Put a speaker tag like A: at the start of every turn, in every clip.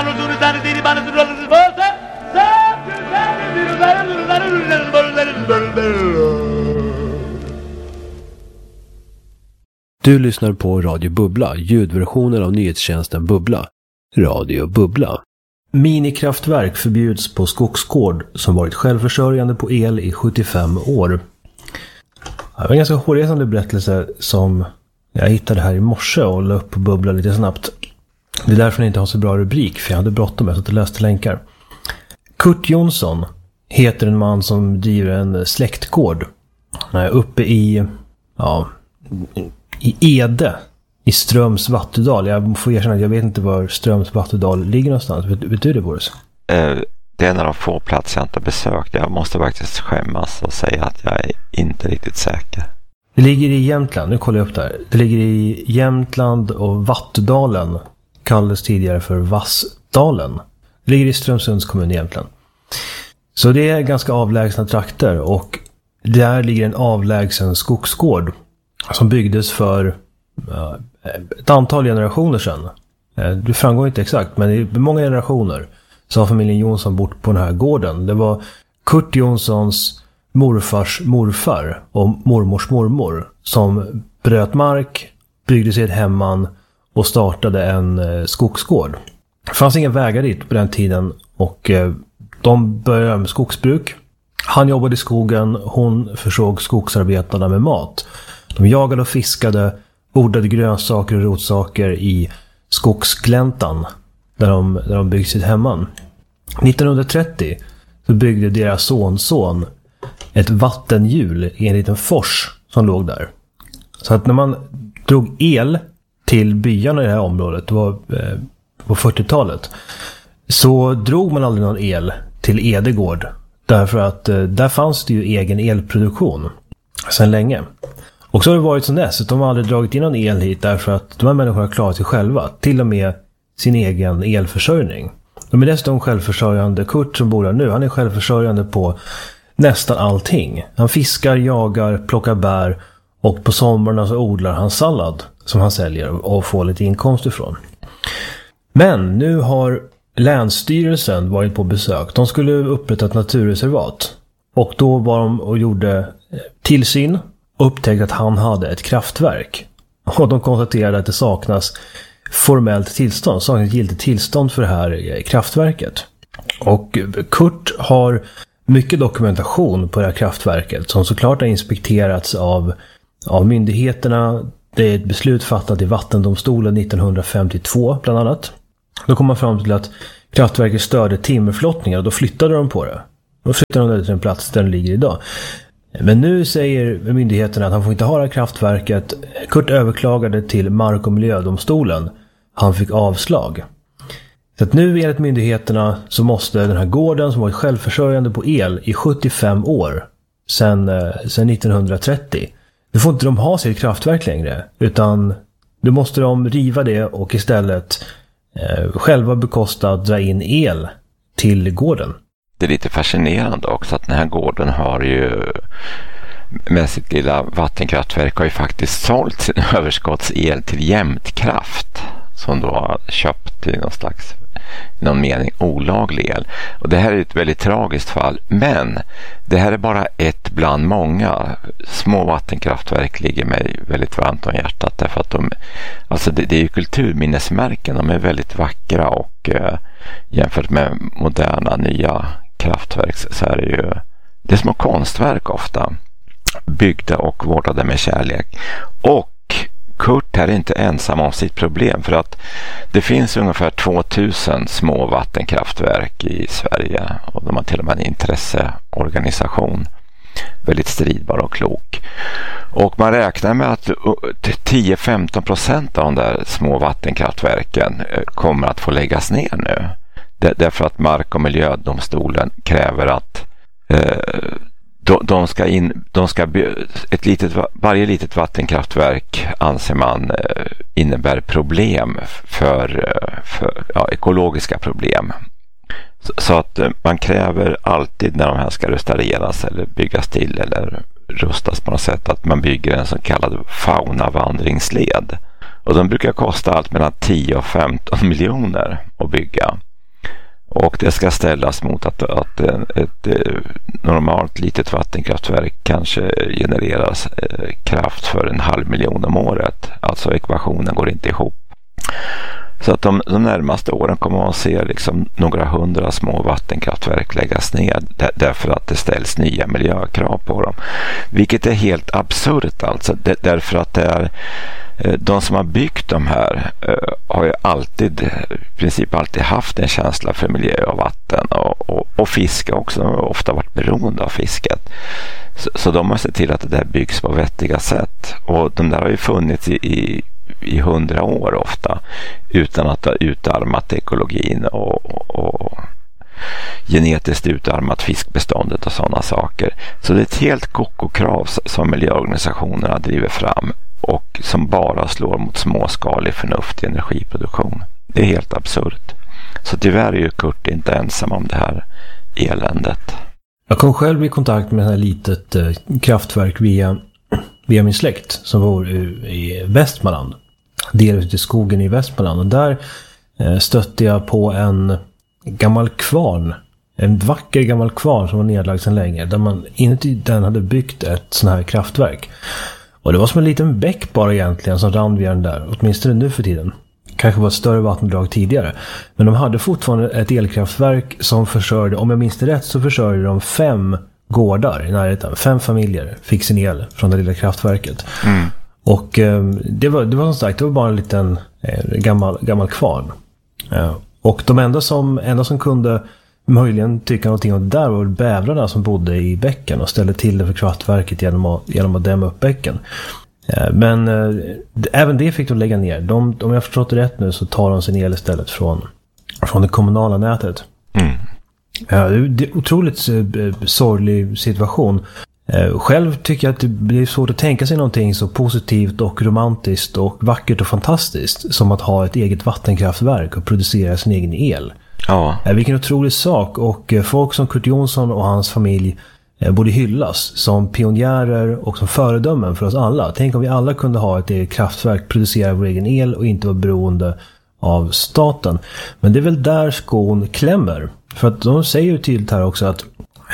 A: Du lyssnar på Radio Bubbla, ljudversionen av nyhetstjänsten Bubbla. Radio Bubbla. Minikraftverk förbjuds på skogsgård som varit självförsörjande på el i 75 år. Det var en ganska hårresande berättelse som jag hittade här i morse och la upp på Bubbla lite snabbt. Det är därför jag inte har så bra rubrik, för jag hade bråttom med att läsa länkar. Kurt Jonsson heter en man som driver en släktgård uppe i Ede i Ströms Vattudal. Jag får erkänna att jag vet inte var Ströms Vattudal ligger någonstans. Vet du det, Boris?
B: Det är en av de få platser jag inte har besökt. Jag måste faktiskt skämmas och säga att jag är inte riktigt säker.
A: Det ligger i Jämtland, nu kollar jag upp där. Det ligger i Jämtland och Vattudalen kallades tidigare för Vassdalen. Det ligger i Strömsunds kommun i Jämtland. Så det är ganska avlägsna trakter och där ligger en avlägsen skogsgård som byggdes för ett antal generationer sedan. Det framgår inte exakt, men i många generationer så har familjen Jonsson bott på den här gården. Det var Kurt Jonssons morfars morfar och mormors mormor som bröt mark, byggde sig ett hemman och startade en skogsgård. Det fanns inga vägar dit på den tiden och de började med skogsbruk. Han jobbade i skogen, hon försåg skogsarbetarna med mat. De jagade och fiskade, odlade grönsaker och rotsaker i skogsgläntan där de byggde sitt hemman. 1930 så byggde deras sonson ett vattenhjul i en liten fors som låg där. Så att när man drog el till byarna i det här området, det var på 40-talet, så drog man aldrig någon el till Edegård. Därför att där fanns det ju egen elproduktion sedan länge. Och så har det varit som dess att de har aldrig dragit in någon el hit därför att de här människorna har klarat sig själva. Till och med sin egen elförsörjning. De är dessutom självförsörjande. Kurt som bor där nu, han är självförsörjande på nästan allting. Han fiskar, jagar, plockar bär och på sommarna så odlar han sallad som han säljer och får lite inkomst ifrån. Men nu har Länsstyrelsen varit på besök. De skulle upprätta ett naturreservat. Och då var de och gjorde tillsyn och upptäckte att han hade ett kraftverk. Och de konstaterade att det saknas formellt tillstånd, saknas giltigt tillstånd för det här kraftverket. Och Kurt har mycket dokumentation på det här kraftverket som såklart har inspekterats av myndigheterna. Det är ett beslut fattat i vattendomstolen 1952 bland annat. Då kom man fram till att kraftverket störde timmerflottningar och då flyttade de på det. Då flyttade de det till en plats där den ligger idag. Men nu säger myndigheterna att han får inte ha det här kraftverket. Kurt överklagade till Mark- och miljödomstolen. Han fick avslag. Så att nu enligt myndigheterna så måste den här gården som varit självförsörjande på el i 75 år sedan 1930. Nu får inte de ha sitt kraftverk längre utan nu måste de riva det och istället själva bekosta att dra in el till gården.
B: Det är lite fascinerande också att den här gården har ju med sitt lilla vattenkraftverk har ju faktiskt sålt sin överskottsel till Jämtkraft som då har köpt i någon mening olaglig el. Och det här är ett väldigt tragiskt fall, men det här är bara ett bland många. Små vattenkraftverk ligger mig väldigt varmt om hjärtat därför att det är ju kulturminnesmärken, de är väldigt vackra och jämfört med moderna nya kraftverk så är det är små konstverk ofta byggda och vårdade med kärlek. Och Kurt är inte ensam om sitt problem för att det finns ungefär 2000 små vattenkraftverk i Sverige och de har till och med en intresseorganisation, väldigt stridbar och klok. Och man räknar med att 10-15% av de där små vattenkraftverken kommer att få läggas ner nu. Därför att Mark- och miljödomstolen kräver att varje litet vattenkraftverk anser man innebär problem för ekologiska problem. Så att man kräver alltid när de här ska restaureras eller byggas till eller rustas på något sätt att man bygger en så kallad faunavandringsled. Och de brukar kosta allt mellan 10 och 15 miljoner att bygga. Och det ska ställas mot att ett normalt litet vattenkraftverk kanske genererar kraft för 500 000 om året. Alltså ekvationen går inte ihop. Så att de närmaste åren kommer man att se liksom några 100 små vattenkraftverk läggas ner därför att det ställs nya miljökrav på dem. Vilket är helt absurt alltså. Därför att det är de som har byggt de här har ju i princip alltid haft en känsla för miljö och vatten och fiske också. De har ofta varit beroende av fisket. Så de har sett till att det där byggs på vettiga sätt. Och de där har ju funnits i 100 år ofta utan att ha utarmat ekologin och genetiskt utarmat fiskbeståndet och sådana saker. Så det är ett helt koko-krav som miljöorganisationerna driver fram och som bara slår mot småskalig förnuftig energiproduktion. Det är helt absurt. Så tyvärr är ju Kurt inte ensam om det här eländet.
A: Jag kom själv i kontakt med ett här litet kraftverk via min släkt som bor i Västmanland. Delvis i skogen i Västmanland. Och där stötte jag på en gammal kvarn. En vacker gammal kvarn som var nedlagd sedan länge. Där man inuti den hade byggt ett sån här kraftverk. Och det var som en liten bäck bara egentligen som rann via den där. Åtminstone nu för tiden. Kanske var ett större vattendrag tidigare. Men de hade fortfarande ett elkraftverk som försörjde, om jag minns det rätt, så försörjde de 5 gårdar i närheten. 5 familjer fick sin el från det lilla kraftverket. Mm. Och det var som sagt, det var bara en liten gammal kvarn. Och de enda som kunde möjligen tycka någonting om det där var bävrarna som bodde i bäcken och ställde till det för kraftverket genom att dämma upp bäcken. Men även det fick de lägga ner. Om jag har förstått det rätt nu så tar de sin el istället från det kommunala nätet. Mm. Det är en otroligt sorglig situation. Själv tycker jag att det är svårt att tänka sig någonting så positivt och romantiskt och vackert och fantastiskt som att ha ett eget vattenkraftverk och producera sin egen el. Ja. Vilken otrolig sak, och folk som Kurt Jonsson och hans familj borde hyllas som pionjärer och som föredömen för oss alla. Tänk om vi alla kunde ha ett eget kraftverk, producera vår egen el och inte vara beroende av staten. Men det är väl där skon klämmer. För att de säger ju tydligt här också att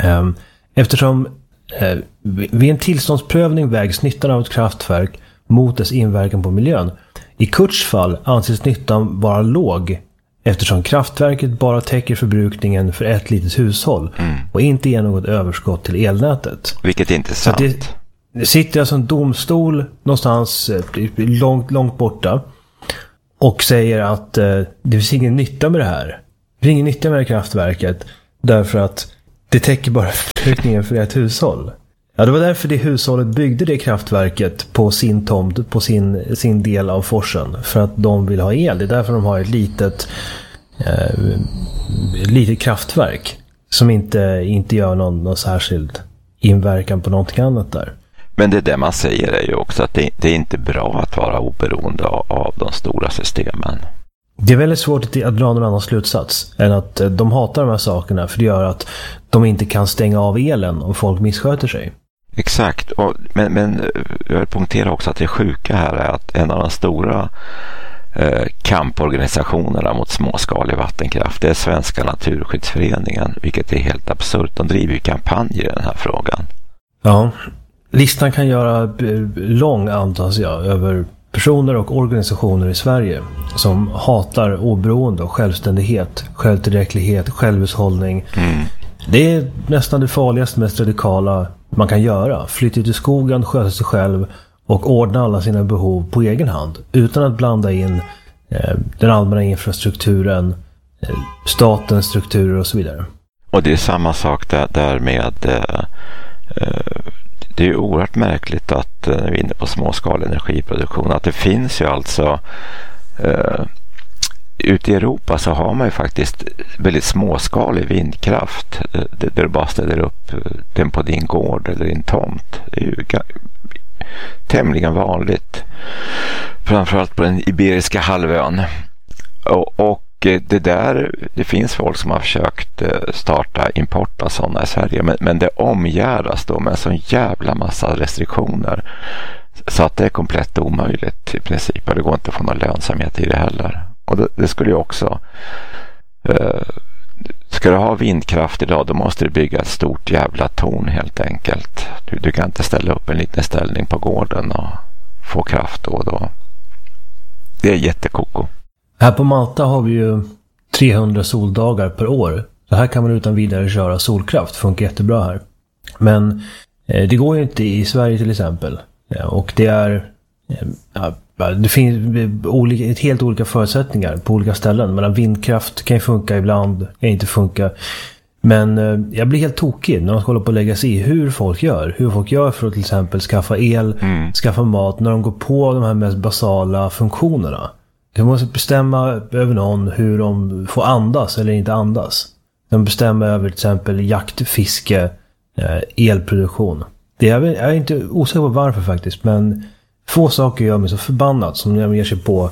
A: eftersom vid en tillståndsprövning vägs nyttan av ett kraftverk mot dess inverkan på miljön. I Kurts fall anses nyttan vara låg eftersom kraftverket bara täcker förbrukningen för ett litet hushåll och inte ger något överskott till elnätet.
B: Vilket inte är sant.
A: Det sitter alltså en domstol någonstans långt borta och säger att det finns ingen nytta med det här. Det finns ingen nytta med det kraftverket därför att det täcker bara förbrukningen för ett hushåll. Ja, det var därför det hushållet byggde det kraftverket på sin tomt, på sin del av forsen. För att de vill ha el. Det är därför de har ett litet kraftverk som inte gör någon särskild inverkan på någonting annat där.
B: Men det man säger är ju också att det är inte bra att vara oberoende av de stora systemen.
A: Det är väldigt svårt att dra någon annan slutsats än att de hatar de här sakerna, för det gör att de inte kan stänga av elen om folk missköter sig.
B: Exakt, men jag vill punktera också att det sjuka här är att en av de stora kamporganisationerna mot småskalig vattenkraft, det är Svenska Naturskyddsföreningen, vilket är helt absurt. De driver ju kampanjer i den här frågan. Ja,
A: listan kan göra lång, antas jag, över personer och organisationer i Sverige som hatar oberoende och självständighet, självtillräcklighet, självhushållning. Det är nästan det farligaste, mest radikala man kan göra. Flytta till skogen, sköta sig själv och ordna alla sina behov på egen hand utan att blanda in den allmänna infrastrukturen, statens strukturer och så vidare.
B: Och det är samma sak där med det är ju oerhört märkligt att vi är inne på småskalig energiproduktion, att det finns ju alltså ute i Europa så har man ju faktiskt väldigt småskalig vindkraft där du bara ställer upp den på din gård eller din tomt. Det är ju tämligen vanligt, framförallt på den iberiska halvön. Och det finns folk som har försökt starta import av sådana i Sverige, men det omgärdas då med en sån jävla massa restriktioner så att det är komplett omöjligt i princip, och det går inte att få någon lönsamhet i det heller. Och det skulle ju också Ska du ha vindkraft idag, då måste du bygga ett stort jävla torn helt enkelt. Du kan inte ställa upp en liten ställning på gården och få kraft då. Det är jättekoko.
A: Här på Malta har vi ju 300 soldagar per år. Så här kan man utan vidare köra solkraft. Funkar jättebra här. Men det går ju inte i Sverige till exempel. Och det är... det finns helt olika förutsättningar på olika ställen. Men vindkraft kan ju funka ibland, kan inte funka. Men jag blir helt tokig när de ska hålla på att lägga sig i hur folk gör för att till exempel skaffa el, skaffa mat, när de går på de här mest basala funktionerna. De måste bestämma över någon hur de får andas eller inte andas. De bestämmer över till exempel jakt, fiske, elproduktion. Jag är inte osäker på varför faktiskt, men få saker gör mig så förbannat som när de ger sig på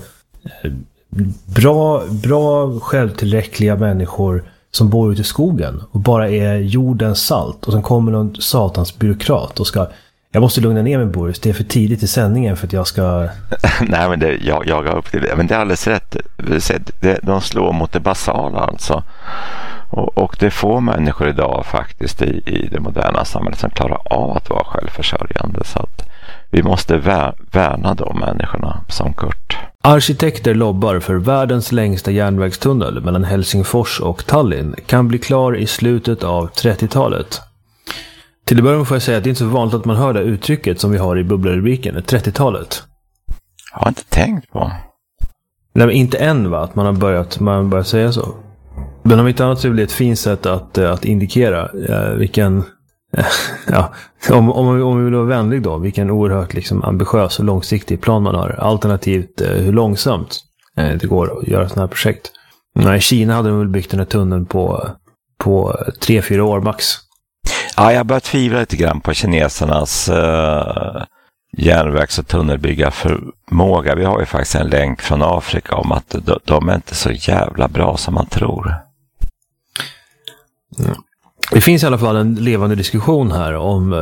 A: bra självtillräckliga människor som bor ute i skogen och bara är jordens salt. Och sen kommer någon satans byråkrat och ska... Jag måste lugna ner mig, Boris. Det är för tidigt i sändningen för att jag ska...
B: Nej, men jag har upp till det. Men det är alldeles rätt. De slår mot det basala alltså. Och det är få människor idag faktiskt i det moderna samhället som klarar av att vara självförsörjande. Så att vi måste värna de människorna som Kurt.
A: Arkitekter lobbar för världens längsta järnvägstunnel mellan Helsingfors och Tallinn kan bli klar i slutet av 30-talet. Till början får jag säga att det är inte så vanligt att man hör det uttrycket som vi har i bubblarubriken, 30-talet.
B: Jag har inte tänkt på.
A: Nej, men inte än va, att man har börjat säga så. Men om inte annat så blir det ett fint sätt att indikera vilken... ja, om vi vill vara vänlig då, vilken oerhört liksom ambitiös och långsiktig plan man har. Alternativt hur långsamt det går att göra sådana här projekt. I Kina hade de väl byggt den här tunneln på 3-4 år max.
B: Ja, jag börjar tvivla lite grann på kinesernas järnvägs- och tunnelbyggarförmåga. Vi har ju faktiskt en länk från Afrika om att de är inte så jävla bra som man tror.
A: Mm. Det finns i alla fall en levande diskussion här om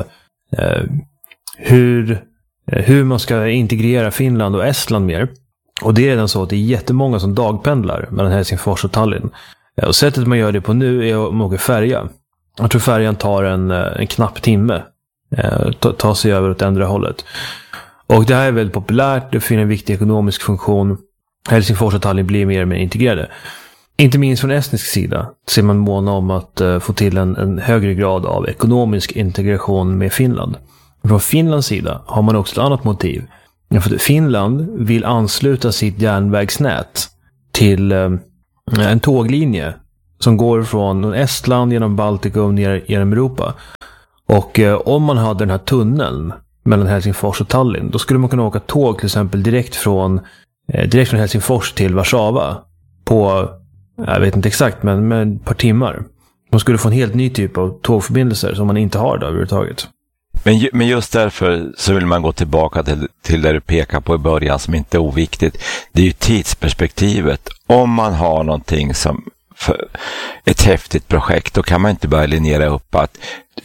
A: hur man ska integrera Finland och Estland mer. Och det är redan så att det är jättemånga som dagpendlar mellan Helsingfors och Tallinn. Och sättet man gör det på nu är att man åker färja. Jag tror färjan tar en knapp timme. Ta sig över åt andra hållet. Och det här är väldigt populärt. Det finns en viktig ekonomisk funktion. Helsingfors och Tallinn blir mer och mer integrerade. Inte minst från estnisk sida ser man måna om att få till en högre grad av ekonomisk integration med Finland. Från Finlands sida har man också ett annat motiv. För Finland vill ansluta sitt järnvägsnät till en tåglinje som går från Estland genom Baltikum ner genom Europa. Och om man hade den här tunneln mellan Helsingfors och Tallinn, då skulle man kunna åka tåg till exempel direkt från Helsingfors till Warszawa på, jag vet inte exakt, men med ett par timmar. Man skulle få en helt ny typ av tågförbindelser som man inte har då överhuvudtaget.
B: Men just därför så vill man gå tillbaka till det du pekar på i början som inte är oviktigt. Det är ju tidsperspektivet. Om man har någonting som för ett häftigt projekt, då kan man inte börja linjera upp att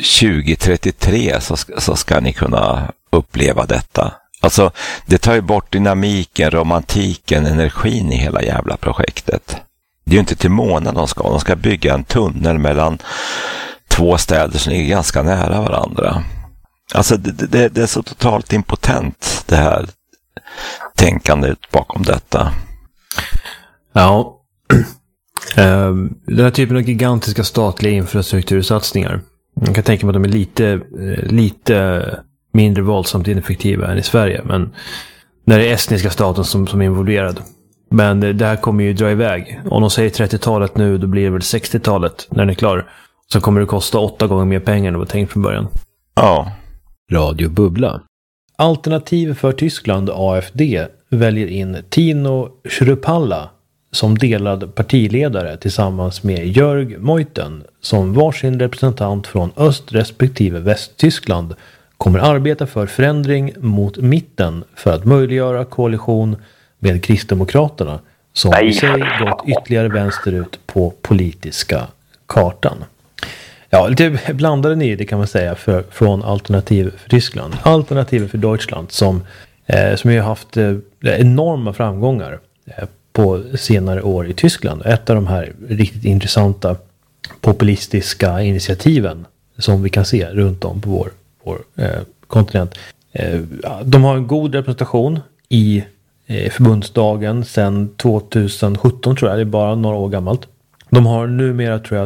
B: 2033 så ska ni kunna uppleva detta. Alltså det tar ju bort dynamiken, romantiken, energin i hela jävla projektet. Det är ju inte till månen de ska bygga en tunnel mellan två städer som är ganska nära varandra. Alltså det är så totalt impotent det här tänkandet bakom detta.
A: Ja. Den här typen av gigantiska statliga infrastruktursatsningar, jag kan tänka mig att de är lite mindre våldsamt ineffektiva än i Sverige, men när det är estniska staten som är involverad. Men det här kommer ju dra iväg. Om de säger 30-talet nu, då blir det väl 60-talet när den är klar. Så kommer det kosta 8 gånger mer pengar än det var tänkt från början.
B: Ja.
A: Radio Bubbla. Alternativ för Tyskland, AFD, väljer in Tino Schrypalla som delad partiledare tillsammans med Jörg Meuthen som varsin representant från Öst respektive Västtyskland kommer arbeta för förändring mot mitten för att möjliggöra koalition med Kristdemokraterna som i sig gått ytterligare vänsterut på politiska kartan. Ja, lite blandade ni det kan man säga från Alternativ för Tyskland. Alternativ för Deutschland som ju har haft enorma framgångar på senare år i Tyskland. Ett av de här riktigt intressanta populistiska initiativen som vi kan se runt om på vår kontinent. De har en god representation i förbundsdagen sedan 2017 tror jag, det är bara några år gammalt. De har numera tror jag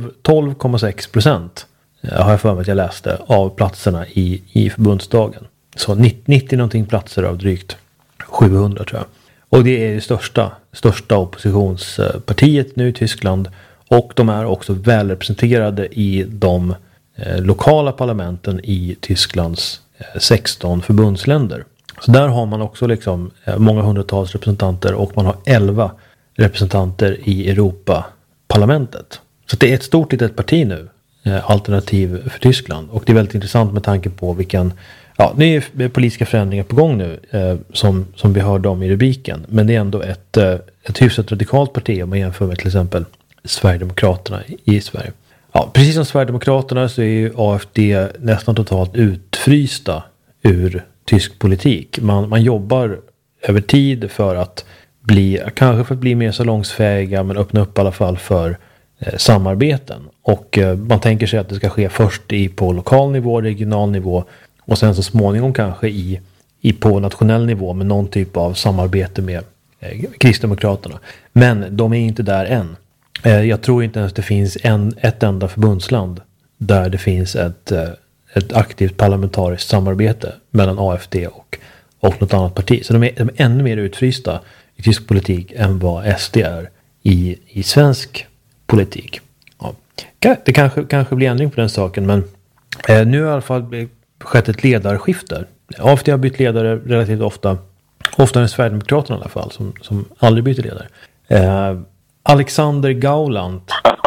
A: 12,6% har jag för mig att jag läste av platserna i förbundsdagen. Så 90 någonting platser av drygt 700 tror jag. Och det är det största oppositionspartiet nu i Tyskland. Och de är också väl representerade i de lokala parlamenten i Tysklands 16 förbundsländer. Så där har man också liksom många hundratals representanter och man har 11 representanter i Europaparlamentet. Så det är ett stort litet parti nu, Alternativ för Tyskland. Och det är väldigt intressant med tanke på vilken, det är politiska förändringar på gång nu som vi hörde om i rubriken. Men det är ändå ett hyfsat radikalt parti om man jämför med till exempel Sverigedemokraterna i Sverige. Ja, precis som Sverigedemokraterna så är ju AFD nästan totalt utfrysta ur tysk politik. Man jobbar över tid för att bli mer salongsfähiga men öppna upp i alla fall för samarbeten. Och man tänker sig att det ska ske först på lokal nivå, regional nivå och sen så småningom kanske på nationell nivå med någon typ av samarbete med Kristdemokraterna. Men de är inte där än. Jag tror inte ens det finns ett enda förbundsland där det finns ett aktivt parlamentariskt samarbete mellan AFD och något annat parti. Så de är ännu mer utfrysta i tysk politik än vad SD är i svensk politik. Ja. Det kanske blir ändring på den saken, men nu har i alla fall skett ett ledarskifte. AFD har bytt ledare relativt ofta än Sverigedemokraterna i alla fall, som aldrig byter ledare. Alexander Gauland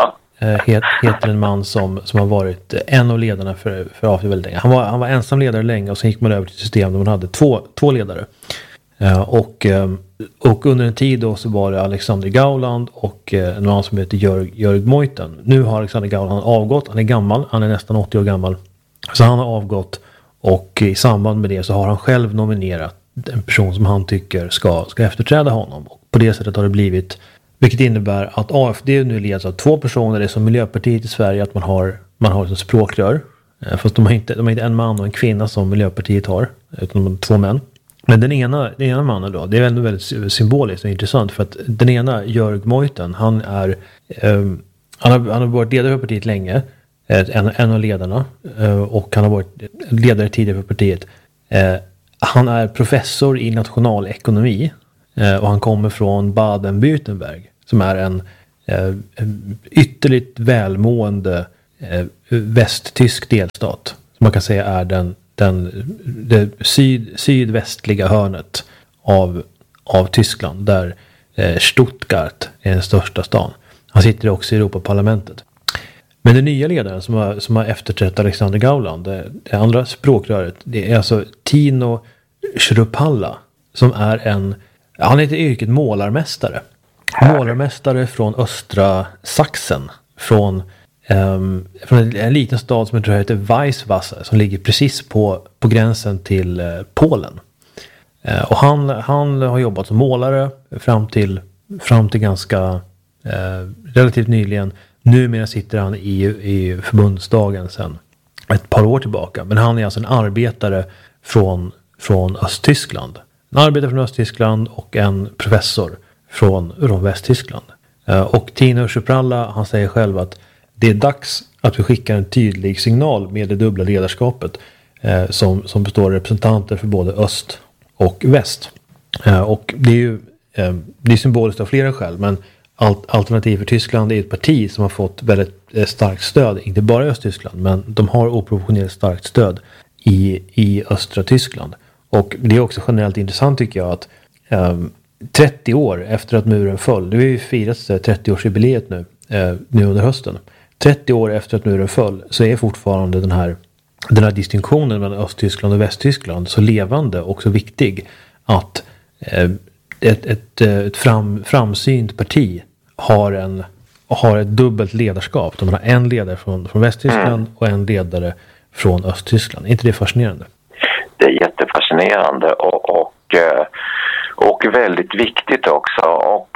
A: heter en man som har varit en av ledarna för AFD väldigt länge. Han var ensam ledare länge och sen gick man över till ett system där man hade två ledare. Och under en tid då så var det Alexander Gauland och en man som heter Jörg Meuthen. Nu har Alexander Gauland avgått. Han är gammal, han är nästan 80 år gammal. Så han har avgått och i samband med det så har han själv nominerat en person som han tycker ska efterträda honom. Och på det sättet har det blivit, vilket innebär att AFD nu leds av 2 personer. Det är som Miljöpartiet i Sverige att man har ett språkrör. Fast de har inte en man och en kvinna som Miljöpartiet har, utan de har 2 män. Men den ena mannen då, det är ändå väldigt symboliskt och intressant för att den ena, Jörg Meuthen, han har varit ledare för partiet länge, en av ledarna, och han har varit ledare tidigare för partiet. Han är professor i nationalekonomi och han kommer från Baden-Württemberg som är en ytterligt välmående västtysk delstat. Som man kan säga är det sydvästliga hörnet av Tyskland där Stuttgart är den största stan. Han sitter också i Europaparlamentet. Men den nya ledaren som har efterträtt Alexander Gauland, det andra språkröret, det är alltså Tino Schruppalla som är han heter yrket målarmästare. Målarmästare från östra Sachsen, från en liten stad som jag tror heter Weißwasser som ligger precis på gränsen till Polen. Och han har jobbat som målare fram till ganska relativt nyligen. Numera sitter han i förbundsdagen sedan ett par år tillbaka. Men han är alltså en arbetare från Östtyskland. En arbetare från Östtyskland och en professor från Västtyskland. Och Tino Schruppalla, han säger själv att det är dags att vi skickar en tydlig signal med det dubbla ledarskapet som består av representanter för både öst och väst. Och det är symboliskt av flera skäl, men Alternativ för Tyskland är ett parti som har fått väldigt starkt stöd, inte bara i Östtyskland, men de har oproportionerligt starkt stöd i östra Tyskland. Och det är också generellt intressant tycker jag att 30 år efter att muren föll, det har ju firat 30-årsjubileet nu under hösten. 30 år efter att muren föll så är fortfarande den här distinktionen mellan Östtyskland och Västtyskland så levande och så viktig att ett framsynt parti har ett dubbelt ledarskap. De har en ledare från Västtyskland och en ledare från Östtyskland. Är inte det fascinerande?
B: Det är jättefascinerande och
C: Och väldigt viktigt också. Och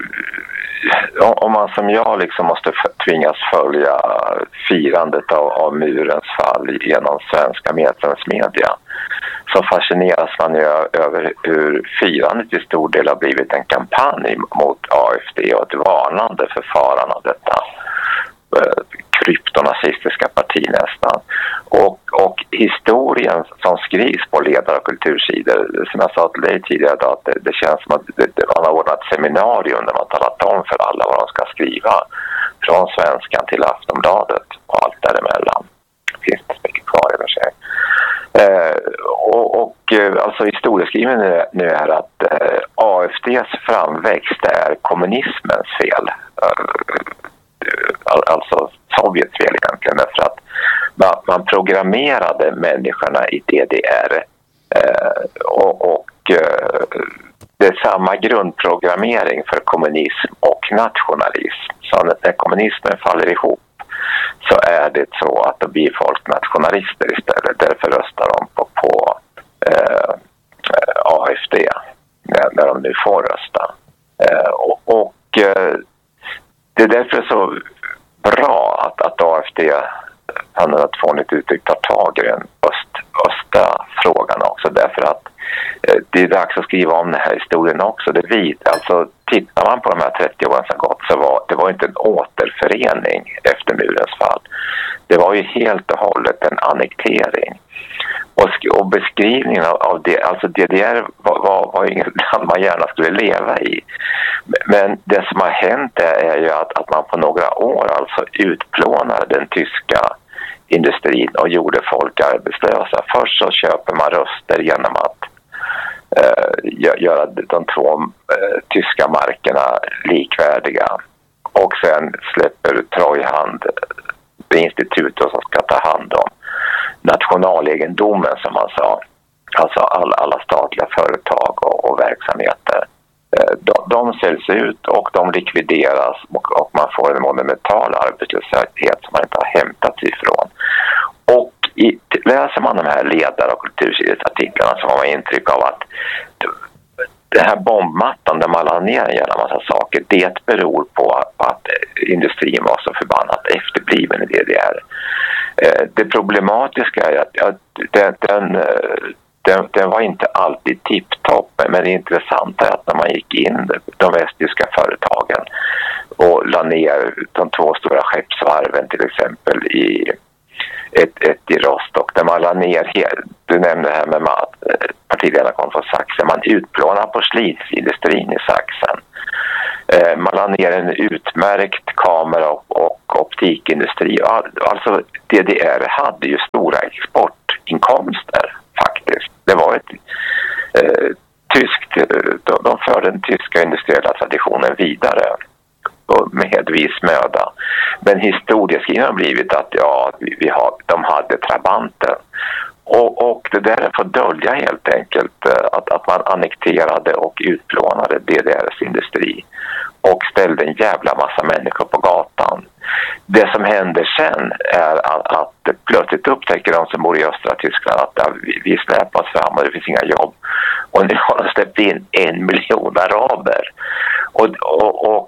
C: om man som jag liksom måste tvingas följa firandet av murens fall genom svenska medlemsmedia, så fascineras man ju över hur firandet i stor del har blivit en kampanj mot AFD och ett varnande för faran av detta kryptonazistiska parti nästan. Och historien som skrivs på ledare- och kultursidor, som jag sa till dig tidigare idag, att det känns som att man har ordnat seminarium där man talat om för alla vad de ska skriva, från Svenskan till Aftonbladet och allt däremellan. Det finns inte mycket kvar i och för sig. Alltså historieskrivningen nu är att AFDs framväxt är kommunismens fel. Alltså Sovjets fel egentligen, därför att man programmerade människorna i DDR det är samma grundprogrammering för kommunism och nationalism. Så när kommunismen faller ihop så är det så att då blir folk nationalister istället. Därför röstar de på AFD när de nu får rösta. Det är därför så bra att AFD, han har tvånigt uttryckt, tar tag i den östra frågan också. Därför att det är dags att skriva om den här historien också. Alltså, tittar man på de här 30 åren som gått, så det var inte en återförening efter murens fall. Det var ju helt och hållet en annektering. Och beskrivningen av det, alltså DDR var inget land man gärna skulle leva i. Men det som har hänt är ju att man på några år alltså utplånade den tyska industrin och gjorde folk arbetslösa. Först så köper man röster genom att göra de två tyska markerna likvärdiga. Och sen släpper Treuhand, det institutet som ska ta hand om nationalegendomen, som man sa. Alltså alla statliga företag och verksamheter. De säljs ut och de likvideras och man får en monumental arbetslöshet som man inte har hämtat ifrån. Och läser man de här ledare- och kultursidesartiklarna så har man intryck av att den här bombmattan där man la ner en jävla massa saker, det beror på att industrin var så förbannat efterbliven i DDR. Det problematiska är att den var inte alltid tipptopp, men det intressanta är att när man gick in de västtyska företagen och la ner de två stora skeppsvarven till exempel i ett i Rostock, där man la ner, du nämnde det här med partiledarna kom från Sachsen, man utplånade porslinsindustrin i Sachsen. Man la ner en utmärkt kamera och optikindustri. Alltså DDR hade ju stora exportinkomster faktiskt. Det var ett tyskt, de förde den tyska industriella traditionen vidare med viss möda. Men historieskrivningen har blivit att de hade Trabanten. Och det där får dölja helt enkelt att man annekterade och utplånade DDRs industri och ställde en jävla massa människor på gatan. Det som händer sen är att plötsligt upptäcker de som bor i östra Tyskland att vi släpas fram och det finns inga jobb. Och nu har de släppt in 1 miljon araber. Och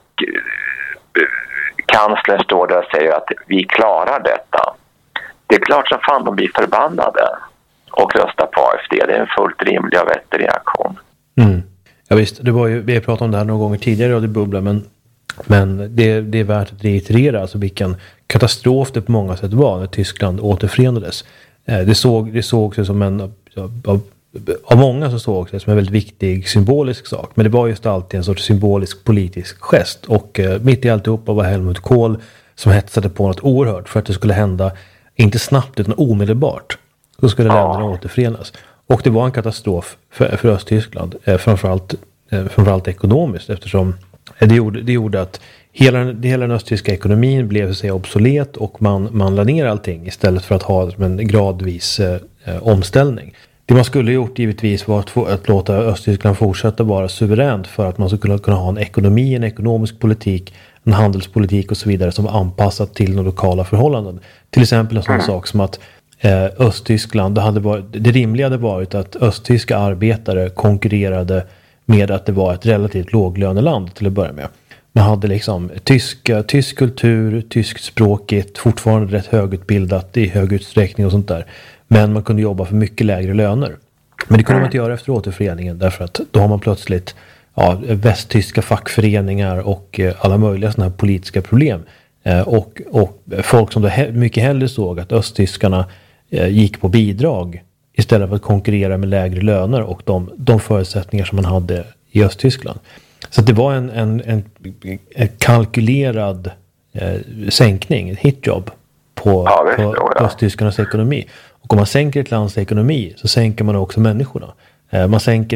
C: kanslern står där och säger att vi klarar detta. Det är klart som fan de blir förbannade och röstar på AFD. Det är en fullt rimlig och vettig reaktion.
A: Ja visst, det var ju, vi har pratat om det här några gånger tidigare och det bubblar, men det är värt att reiterera alltså vilken katastrof det på många sätt var när Tyskland återförenades. Det såg som en av många så såg det som en väldigt viktig symbolisk sak, men det var just alltid en sorts symbolisk politisk gest, och mitt i alltihopa var Helmut Kohl som hetsade på något oerhört för att det skulle hända inte snabbt utan omedelbart. Så skulle länderna återförenas. Och det var en katastrof för Östtyskland, framförallt ekonomiskt, eftersom det gjorde att hela den östtyska ekonomin blev så att säga obsolet, och man la ner allting istället för att ha en gradvis omställning. Det man skulle gjort givetvis var att låta Östtyskland fortsätta vara suveränt för att man skulle kunna ha en ekonomi, en ekonomisk politik, en handelspolitik och så vidare som var anpassat till de lokala förhållanden. Till exempel en sån sak som att Östtyskland, det rimliga hade varit att östtyska arbetare konkurrerade med att det var ett relativt låglöneland till att börja med. Man hade liksom tysk kultur, tyskspråkigt, fortfarande rätt högutbildat i hög utsträckning och sånt där. Men man kunde jobba för mycket lägre löner. Men det kunde man inte göra efter återföreningen, därför att då har man plötsligt västtyska fackföreningar och alla möjliga sådana här politiska problem. Och folk som då mycket hellre såg att östtyskarna gick på bidrag istället för att konkurrera med lägre löner och de förutsättningar som man hade i Östtyskland. Så det var en kalkylerad sänkning, ett hitjobb på östtyskarnas ekonomi. Och om man sänker ett lands ekonomi så sänker man också människorna. Man sänker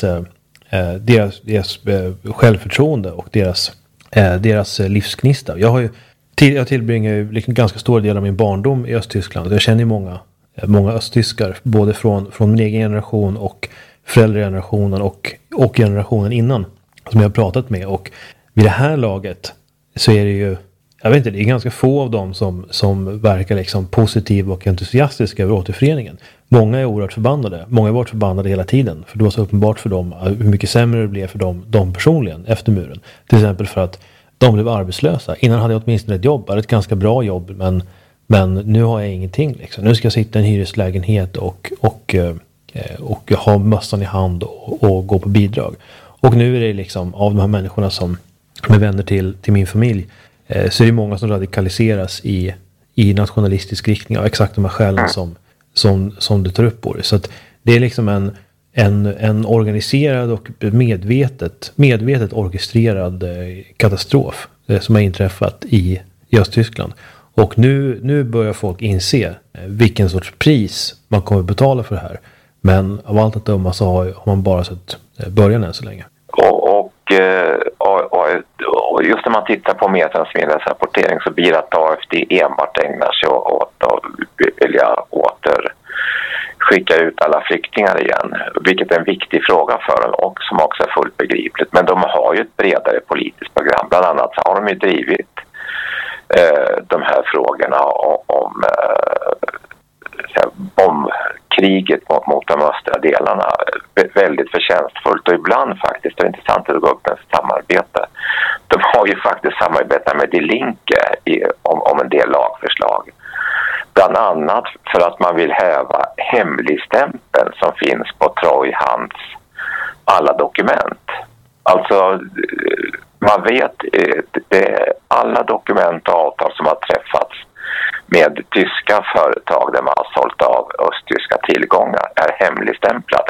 A: deras självförtroende och deras livsgnista. Jag tillbringar ju liksom ganska stor del av min barndom i Östtyskland. Jag känner många östtyskar, både från min egen generation och föräldragenerationen och generationen innan, som jag har pratat med. Och vid det här laget så är det ju, jag vet inte, det är ganska få av dem som verkar liksom positiva och entusiastiska över återföreningen. Många är oerhört förbannade. Många har varit förbannade hela tiden. För det var så uppenbart för dem hur mycket sämre det blev för dem personligen efter muren. Till exempel för att de blev arbetslösa. Innan hade jag åtminstone ett jobb. Ett ganska bra jobb. Men nu har jag ingenting. Liksom. Nu ska jag sitta i en hyreslägenhet och ha mössan i hand och gå på bidrag. Och nu är det liksom av de här människorna som är vänner till min familj, så är det många som radikaliseras i nationalistisk riktning av exakt de här skälen som du tar upp på det. Så att det är liksom en organiserad och medvetet orkestrerad katastrof som har inträffat i Östtyskland. Och nu börjar folk inse vilken sorts pris man kommer att betala för det här. Men av allt att döma så har man bara sett början än så länge.
C: Och just när man tittar på medias rapportering så blir det att AFD enbart ägnar sig åt att vilja skicka ut alla flyktingar igen. Vilket är en viktig fråga för dem och som också är fullt begripligt. Men de har ju ett bredare politiskt program. Bland annat så har de ju drivit de här frågorna om kriget mot de östra delarna väldigt förtjänstfullt, och ibland faktiskt, det är intressant att gå upp med samarbete. De har ju faktiskt samarbetat med Die Linke om en del lagförslag. Bland annat för att man vill häva hemligstämpeln som finns på Treuhands alla dokument. Alltså man vet alla dokument och avtal som har träffats med tyska företag där man har sålt av östtyska tillgångar är hemligstämplade.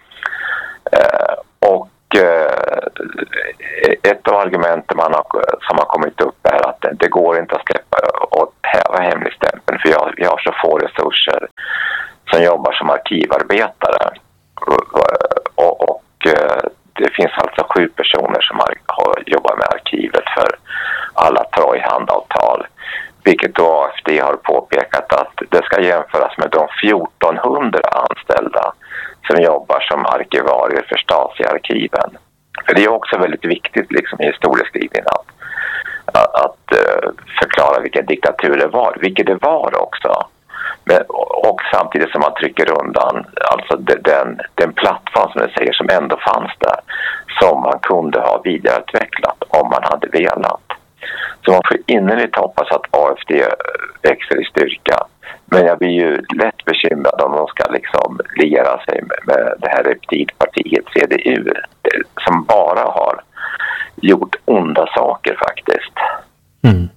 C: Ett av argumenten som har kommit upp är att det går inte att släppa och häva hemligstämpeln, för vi har så få resurser som jobbar som arkivarbetare. Och det finns alltså 7 personer som har jobbat med arkivet för alla Treuhandavtal. Vilket då AFD har påpekat att det ska jämföras med de 1400 anställda som jobbar som arkivarier för Stasi-arkiven. För det är också väldigt viktigt liksom, i historieskrivningen att förklara vilken diktatur det var. Vilket det var också. Och samtidigt som man trycker undan alltså den plattform som det säger som ändå fanns där. Som man kunde ha vidareutvecklat om man hade velat. Så man får innerligt hoppas att AFD växer i styrka. Men jag blir ju lätt bekymrad om de ska liksom liera sig med det här reptilpartiet CDU. Som bara har gjort onda saker faktiskt.
A: Mm.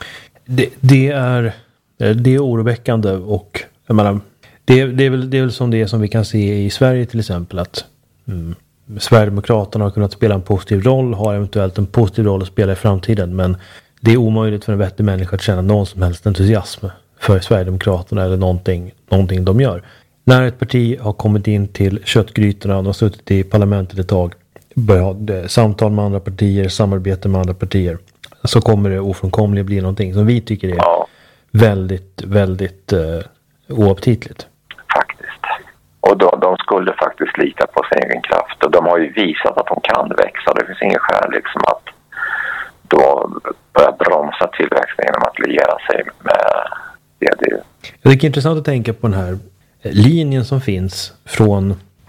A: Det är oroväckande, och jag menar, det är väl som det som vi kan se i Sverige till exempel, att Sverigedemokraterna har kunnat spela en positiv roll, har eventuellt en positiv roll att spela i framtiden, men det är omöjligt för en vettig människa att känna någon som helst entusiasm för Sverigedemokraterna eller någonting de gör. När ett parti har kommit in till köttgrytorna och har suttit i parlamentet ett tag, börjar ha samtal med andra partier, samarbete med andra partier, så kommer det ofrånkomligen bli någonting som vi tycker är väldigt, väldigt oaptitligt.
C: Faktiskt. Och de skulle faktiskt lita på sin egen kraft. Och de har ju visat att de kan växa. Det finns ingen skäl liksom att då börja bromsa tillväxten genom att liera sig med CDU.
A: Det är intressant att tänka på den här linjen som finns från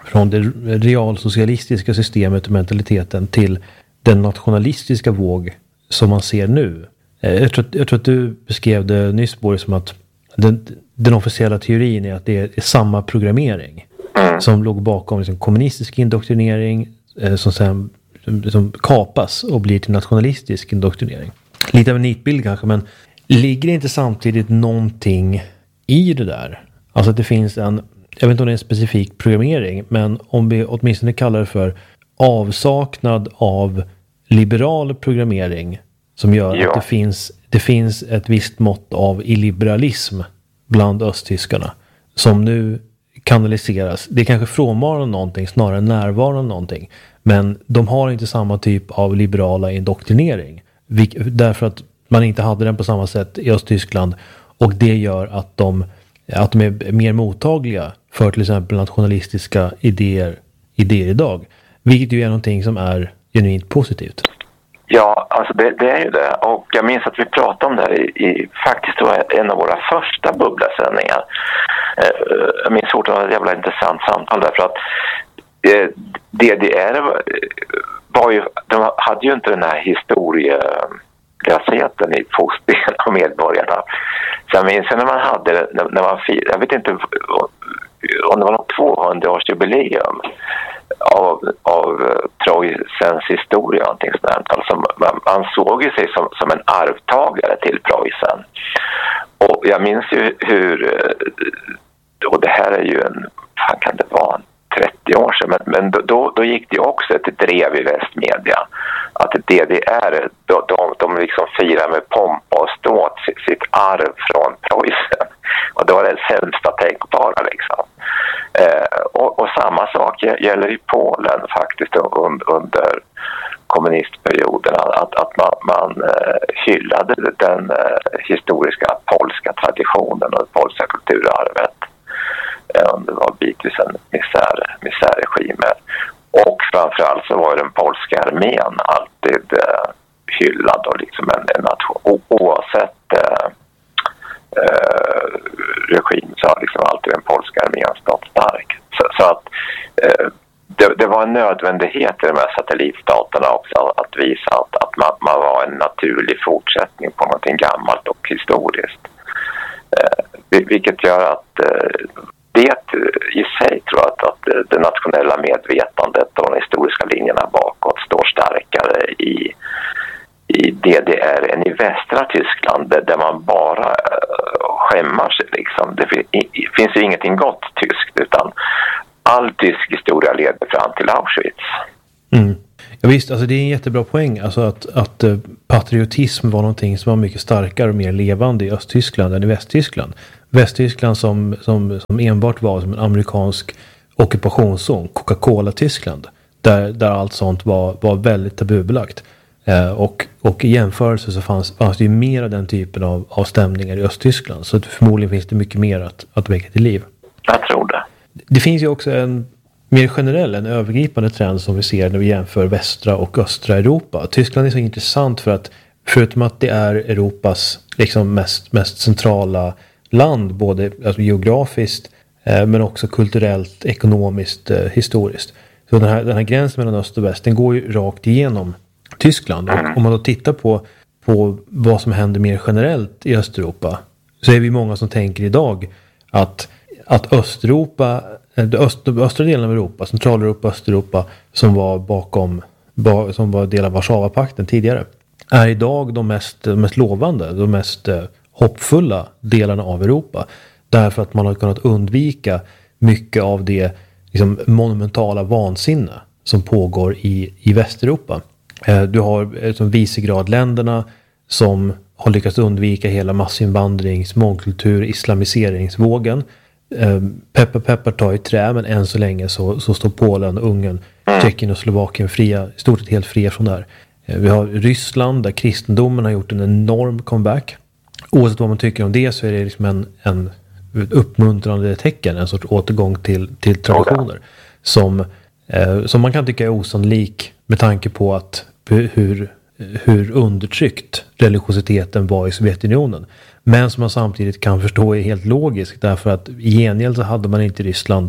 A: från det realsocialistiska systemet och mentaliteten till den nationalistiska våg som man ser nu. Jag tror att du beskrev det nyss, Boris, som att den officiella teorin är att det är samma programmering som låg bakom liksom kommunistisk indoktrinering som sen som kapas och blir till nationalistisk indoktrinering. Lite av en nitbild kanske, men ligger det inte samtidigt någonting i det där? Alltså att det finns jag vet inte om det är en specifik programmering, men om vi åtminstone kallar det för avsaknad av liberal programmering som gör att det finns ett visst mått av illiberalism bland östtyskarna som nu kanaliseras. Det är kanske frånvaron av någonting snarare än närvaron av någonting, men de har inte samma typ av liberala indoktrinering därför att man inte hade den på samma sätt i Östtyskland, och det gör att de är mer mottagliga för till exempel nationalistiska idéer idag, vilket ju är någonting som är genuint positivt.
C: Ja, alltså det är ju det. Och jag minns att vi pratade om det här i faktiskt var en av våra första bubblasändningar. Jag minns att det var ett jävla intressant samtal därför att DDR var ju, de hade ju inte den här historielösheten i fostren av medborgarna. Så jag minns när man hade, när man jag vet inte om det var något 200-årsjubileum av Preussens historia, någonting sådär. Alltså man såg ju sig som en arvtagare till Preussen. Och jag minns ju hur, och det här är ju fan kan det vara 30 år sedan, men då gick det också ett drev i västmedia att DDR, de liksom firar med pompa och ståt sitt arv från Preussen, och det var det sämsta tänkbara liksom. Och samma sak gäller i Polen faktiskt under kommunistperioden, att man hyllade den historiska polska traditionen och det polska kulturarvet. Det var bitvis en misärregimer. Och framförallt så var den polska armén alltid hyllad och liksom en nation, oavsett regim så har liksom alltid den polska armén stått stark. Så att det var en nödvändighet i de här satellitstaterna också att visa att man var en naturlig fortsättning på någonting gammalt och historiskt. Vilket gör att det i sig tror jag att det nationella medvetandet och de historiska linjerna bakåt står starkare i DDR än i västra Tyskland där man bara skämmar sig liksom. Det finns ju ingenting gott tyskt, utan all tysk historia leder fram till Auschwitz.
A: Ja visst, alltså det är en jättebra poäng. Alltså att patriotism var någonting som var mycket starkare och mer levande i Östtyskland än i Västtyskland. Västtyskland som enbart var som en amerikansk ockupationszon, Coca-Cola-Tyskland, där allt sånt var väldigt tabubelagt. Och i jämförelse så fanns det ju mer av den typen av stämningar i Östtyskland. Så förmodligen finns det mycket mer att väcka till liv.
C: Jag tror det.
A: Det finns ju också en mer generell, en övergripande trend som vi ser när vi jämför västra och östra Europa. Tyskland är så intressant för att förutom att det är Europas liksom mest centrala land, både alltså geografiskt men också kulturellt, ekonomiskt, historiskt. Så den här gränsen mellan öst och väst, den går ju rakt igenom Tyskland. Och om man då tittar på vad som händer mer generellt i Östeuropa, så är vi många som tänker idag att Östeuropa, östra delen av Europa, Centraleuropa, Östeuropa, som var del av Warszawapakten tidigare, är idag de mest lovande, de mest hoppfulla delarna av Europa. Därför att man har kunnat undvika mycket av det liksom, monumentala vansinne som pågår i Västeuropa. Du har som Visegradländerna som har lyckats undvika hela massinvandrings-, mångkultur-, islamiseringsvågen. Peppar tar i trä, men än så länge så står Polen, Ungern, Tjeckien och Slovakien i stort sett helt fria från det här. Vi har Ryssland där kristendomen har gjort en enorm comeback. Oavsett vad man tycker om det så är det liksom en uppmuntrande tecken, en sorts återgång till traditioner som man kan tycka är osannolik med tanke på att hur undertryckt religiositeten var i Sovjetunionen. Men som man samtidigt kan förstå är helt logiskt, därför att i gengäld så hade man inte i Ryssland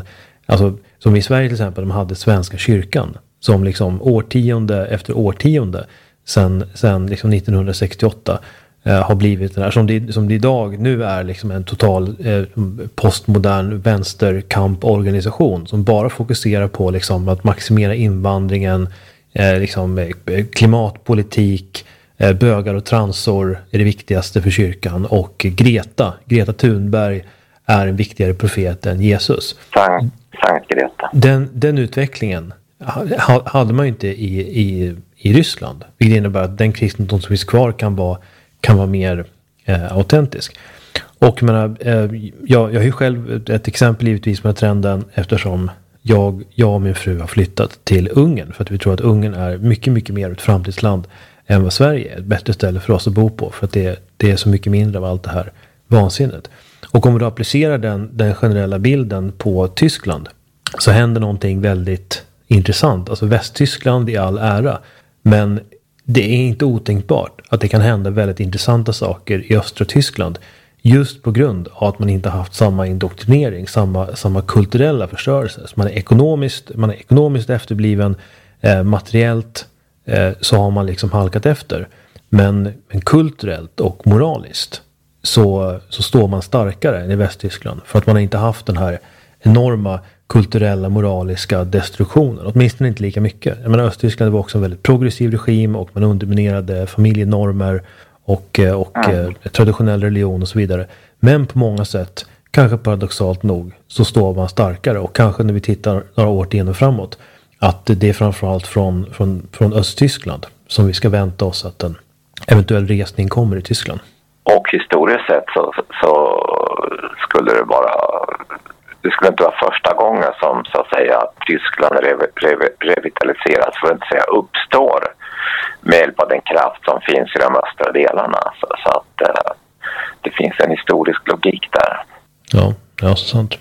A: Alltså som i Sverige till exempel, de hade Svenska kyrkan som liksom årtionde efter årtionde sen liksom 1968 har blivit den här som det idag nu är liksom en total postmodern vänsterkamporganisation som bara fokuserar på liksom att maximera invandringen, liksom klimatpolitik, bögar och transor är det viktigaste för kyrkan, och Greta Thunberg är en viktigare profet än Jesus.
C: Sankt Greta.
A: Den utvecklingen hade man ju inte i Ryssland, vilket innebär att den kristendom som finns kvar kan vara mer autentisk. Och jag har ju själv ett exempel givetvis med trenden, eftersom jag och min fru har flyttat till Ungern för att vi tror att Ungern är mycket, mycket mer ett framtidsland än vad Sverige är. Ett bättre ställe för oss att bo på, för att det är så mycket mindre av allt det här vansinnet. Och om vi då applicerar den generella bilden på Tyskland, så händer någonting väldigt intressant. Alltså Västtyskland i all ära, men det är inte otänkbart att det kan hända väldigt intressanta saker i östra Tyskland, just på grund av att man inte haft samma indoktrinering, samma kulturella förstörelse. Så man är ekonomiskt efterbliven, materiellt så har man liksom halkat efter. Men kulturellt och moraliskt så står man starkare än i Västtyskland, för att man har inte haft den här enorma kulturella, moraliska destruktionen. Åtminstone inte lika mycket. Jag menar, Östtyskland var också en väldigt progressiv regim, och man underminerade familjenormer och traditionell religion och så vidare. Men på många sätt, kanske paradoxalt nog, så står man starkare. Och kanske när vi tittar några årtionden framåt, att det är framförallt från Östtyskland som vi ska vänta oss att en eventuell resning kommer i Tyskland.
C: Och historiskt sett så skulle det skulle inte vara första gången som så att säga Tyskland revitaliseras, för att inte säga uppstår, med hjälp av den kraft som finns i de östra delarna. Så att det finns en historisk logik där.
A: Ja, så sant.